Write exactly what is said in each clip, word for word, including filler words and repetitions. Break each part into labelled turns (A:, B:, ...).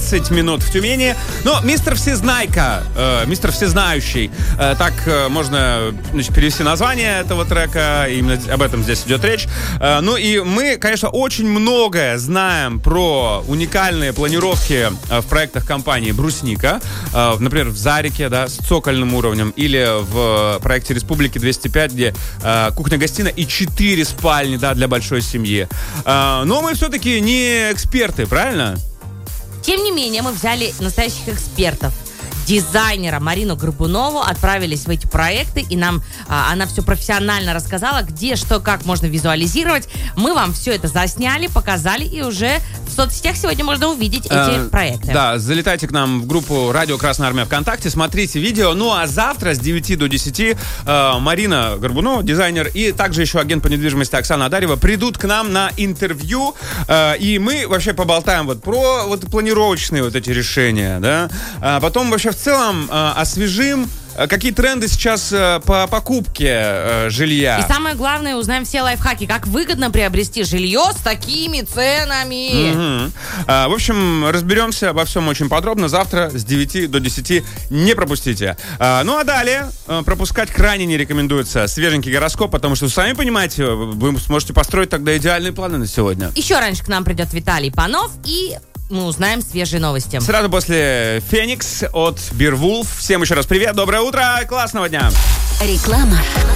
A: тридцать минут в Тюмени. Но мистер Всезнайка, э, мистер Всезнающий, э, так э, можно, значит, перевести название этого трека, именно об этом здесь идет речь. Э, ну и мы, конечно, очень многое знаем про уникальные планировки э, в проектах компании «Брусника», э, например, в «Зарике», да, с цокольным уровнем, или в проекте «Республики двести пять», где э, кухня-гостиная и четыре спальни, да, для большой семьи. Э, но мы все-таки не эксперты, правильно?
B: Тем не менее, мы взяли настоящих экспертов. Дизайнера Марину Горбунову, отправились в эти проекты, и нам а, она все профессионально рассказала, где, что, как можно визуализировать. Мы вам все это засняли, показали, и уже в соцсетях сегодня можно увидеть эти э, проекты.
A: Да, залетайте к нам в группу «Радио Красная Армия» ВКонтакте, смотрите видео. Ну, а завтра с девяти до десяти э, Марина Горбунова, дизайнер, и также еще агент по недвижимости Оксана Адарева придут к нам на интервью, э, и мы вообще поболтаем вот про вот планировочные вот эти решения, да. А потом вообще в целом э, освежим, э, какие тренды сейчас э, по покупке э, жилья.
B: И самое главное, узнаем все лайфхаки, как выгодно приобрести жилье с такими ценами.
A: Угу. А, в общем, разберемся обо всем очень подробно завтра с девяти до десяти. Не пропустите. А, ну а далее э, пропускать крайне не рекомендуется свеженький гороскоп, потому что, сами понимаете, вы сможете построить тогда идеальные планы на сегодня.
B: Еще раньше к нам придет Виталий Панов, и мы узнаем свежие новости.
A: Сразу после «Феникс» от Beerwolf. Всем еще раз привет, доброе утро, классного дня.
C: Реклама.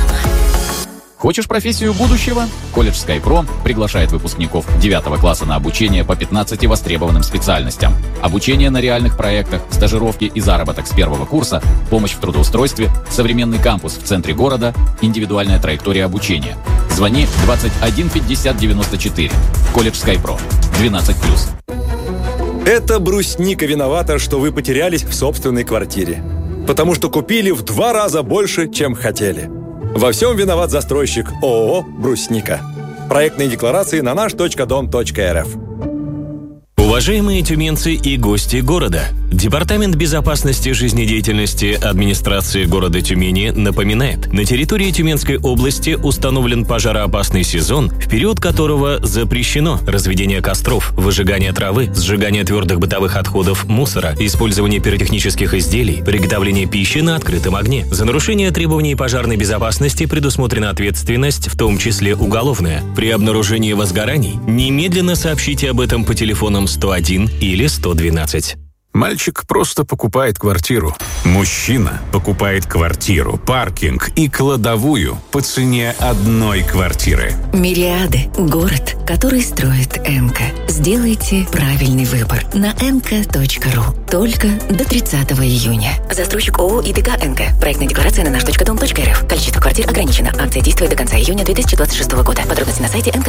D: Хочешь профессию будущего? Колледж SkyPro приглашает выпускников девятого класса на обучение по пятнадцати востребованным специальностям. Обучение на реальных проектах, стажировки и заработок с первого курса, помощь в трудоустройстве, современный кампус в центре города, индивидуальная траектория обучения. Звони двадцать один пятьдесят девяносто четыре. Колледж SkyPro. двенадцать плюс.
E: Это брусника виновата, что вы потерялись в собственной квартире. Потому что купили в два раза больше, чем хотели. Во всем виноват застройщик ООО «Брусника». Проектные декларации на наш точка дом точка эр эф.
F: Уважаемые тюменцы и гости города, Департамент безопасности жизнедеятельности администрации города Тюмени напоминает, на территории Тюменской области установлен пожароопасный сезон, в период которого запрещено разведение костров, выжигание травы, сжигание твердых бытовых отходов, мусора, использование пиротехнических изделий, приготовление пищи на открытом огне. За нарушение требований пожарной безопасности предусмотрена ответственность, в том числе уголовная. При обнаружении возгораний немедленно сообщите об этом по телефонам сто один или сто двенадцать.
G: Мальчик просто покупает квартиру. Мужчина покупает квартиру, паркинг и кладовую по цене одной квартиры.
C: Мириады. Город, который строит ЭМКО. Сделайте правильный выбор на эм ка точка ру. Только до тридцатого июня. Застройщик ООО «ИТК ЭМКО». Проектная декларация на наш точка дом точка эр эф. Количество квартир ограничено. Акция действует до конца июня две тысячи двадцать шестого года. Подробности на сайте эм ка